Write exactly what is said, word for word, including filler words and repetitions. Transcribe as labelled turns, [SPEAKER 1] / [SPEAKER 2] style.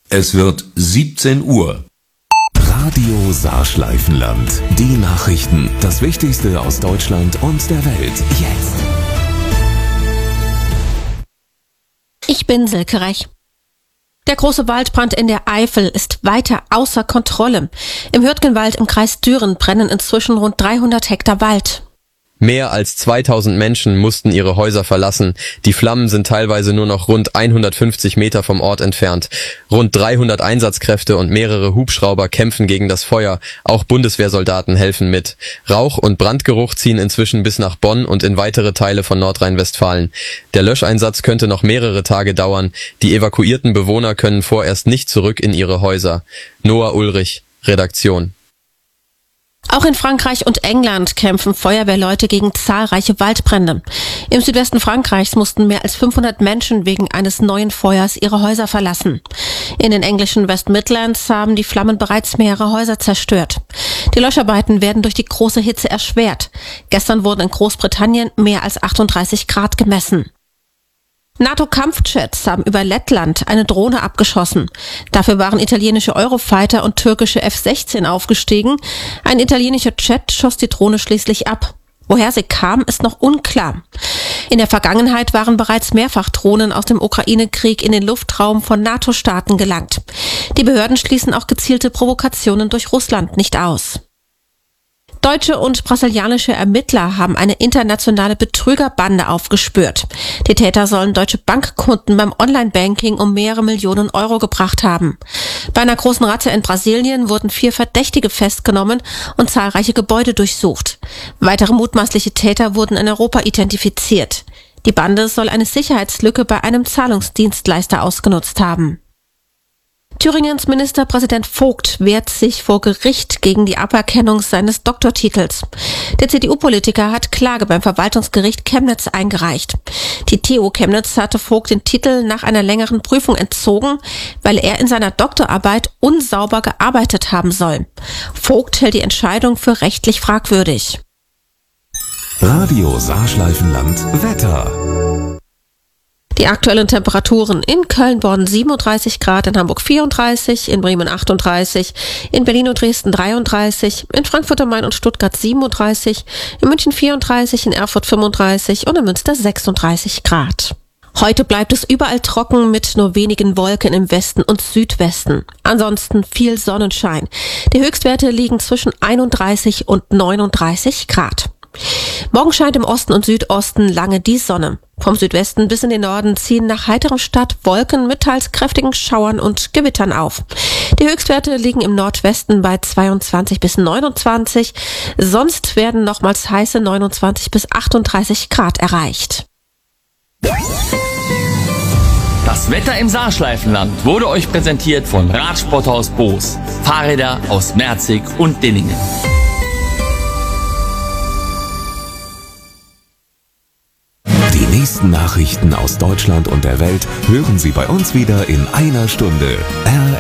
[SPEAKER 1] Es wird siebzehn Uhr.
[SPEAKER 2] Radio Saarschleifenland. Die Nachrichten. Das Wichtigste aus Deutschland und der Welt. Jetzt.
[SPEAKER 3] Ich bin Silke Rech. Der große Waldbrand in der Eifel ist weiter außer Kontrolle. Im Hürtgenwald im Kreis Düren brennen inzwischen rund dreihundert Hektar Wald.
[SPEAKER 4] Mehr als zweitausend Menschen mussten ihre Häuser verlassen. Die Flammen sind teilweise nur noch rund hundertfünfzig Meter vom Ort entfernt. Rund dreihundert Einsatzkräfte und mehrere Hubschrauber kämpfen gegen das Feuer. Auch Bundeswehrsoldaten helfen mit. Rauch und Brandgeruch ziehen inzwischen bis nach Bonn und in weitere Teile von Nordrhein-Westfalen. Der Löscheinsatz könnte noch mehrere Tage dauern. Die evakuierten Bewohner können vorerst nicht zurück in ihre Häuser. Noah Ulrich, Redaktion.
[SPEAKER 3] Auch in Frankreich und England kämpfen Feuerwehrleute gegen zahlreiche Waldbrände. Im Südwesten Frankreichs mussten mehr als fünfhundert Menschen wegen eines neuen Feuers ihre Häuser verlassen. In den englischen West Midlands haben die Flammen bereits mehrere Häuser zerstört. Die Löscharbeiten werden durch die große Hitze erschwert. Gestern wurden in Großbritannien mehr als achtunddreißig Grad gemessen. NATO-Kampfjets haben über Lettland eine Drohne abgeschossen. Dafür waren italienische Eurofighter und türkische F sechzehn aufgestiegen. Ein italienischer Jet schoss die Drohne schließlich ab. Woher sie kam, ist noch unklar. In der Vergangenheit waren bereits mehrfach Drohnen aus dem Ukraine-Krieg in den Luftraum von NATO-Staaten gelangt. Die Behörden schließen auch gezielte Provokationen durch Russland nicht aus. Deutsche und brasilianische Ermittler haben eine internationale Betrügerbande aufgespürt. Die Täter sollen deutsche Bankkunden beim Online-Banking um mehrere Millionen Euro gebracht haben. Bei einer großen Razzia in Brasilien wurden vier Verdächtige festgenommen und zahlreiche Gebäude durchsucht. Weitere mutmaßliche Täter wurden in Europa identifiziert. Die Bande soll eine Sicherheitslücke bei einem Zahlungsdienstleister ausgenutzt haben. Thüringens Ministerpräsident Vogt wehrt sich vor Gericht gegen die Aberkennung seines Doktortitels. Der C D U-Politiker hat Klage beim Verwaltungsgericht Chemnitz eingereicht. Die T U Chemnitz hatte Vogt den Titel nach einer längeren Prüfung entzogen, weil er in seiner Doktorarbeit unsauber gearbeitet haben soll. Vogt hält die Entscheidung für rechtlich fragwürdig.
[SPEAKER 2] Radio Saarschleifenland Wetter.
[SPEAKER 3] Die aktuellen Temperaturen: in Köln-Bonn siebenunddreißig Grad, in Hamburg vierunddreißig, in Bremen achtunddreißig, in Berlin und Dresden dreiunddreißig, in Frankfurt am Main und Stuttgart siebenunddreißig, in München vierunddreißig, in Erfurt fünfunddreißig und in Münster sechsunddreißig Grad. Heute bleibt es überall trocken mit nur wenigen Wolken im Westen und Südwesten. Ansonsten viel Sonnenschein. Die Höchstwerte liegen zwischen einunddreißig und neununddreißig Grad. Morgen scheint im Osten und Südosten lange die Sonne. Vom Südwesten bis in den Norden ziehen nach heiterem Start Wolken mit teils kräftigen Schauern und Gewittern auf. Die Höchstwerte liegen im Nordwesten bei zweiundzwanzig bis neunundzwanzig. Sonst werden nochmals heiße neunundzwanzig bis achtunddreißig Grad erreicht.
[SPEAKER 5] Das Wetter im Saarschleifenland wurde euch präsentiert von Radsporthaus Boos. Fahrräder aus Merzig und Dinningen.
[SPEAKER 2] Die nächsten Nachrichten aus Deutschland und der Welt hören Sie bei uns wieder in einer Stunde. R